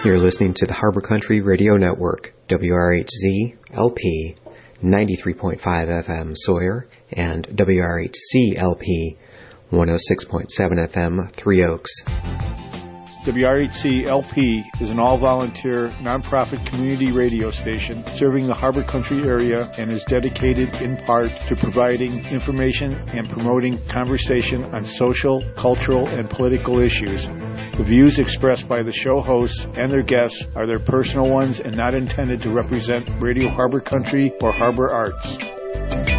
You're listening to the Harbor Country Radio Network, WRHZ LP 93.5 FM Sawyer and WRHC LP 106.7 FM Three Oaks. WRHC LP is an all-volunteer, nonprofit community radio station serving the Harbor Country area and is dedicated in part to providing information and promoting conversation on social, cultural, and political issues. The views expressed by the show hosts and their guests are their personal ones and not intended to represent Radio Harbor Country or Harbor Arts.